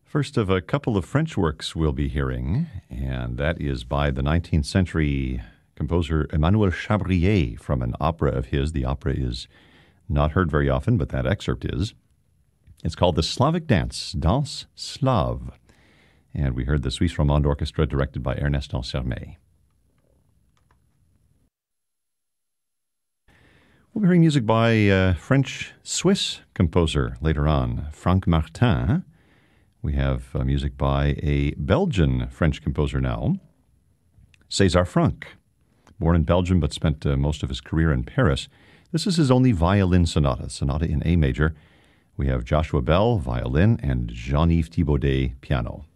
First of a couple of French works we'll be hearing, and that is by the 19th century composer Emmanuel Chabrier from an opera of his. The opera is not heard very often, but that excerpt is. It's called The Slavic Dance, Danse Slave. And we heard the Suisse Romande Orchestra directed by Ernest Ansermet. We'll be hearing music by French-Swiss composer later on, Franck Martin. We have music by a Belgian French composer now, César Franck. Born in Belgium but spent most of his career in Paris. This is his only violin sonata in A major. We have Joshua Bell, violin, and Jean-Yves Thibaudet, piano.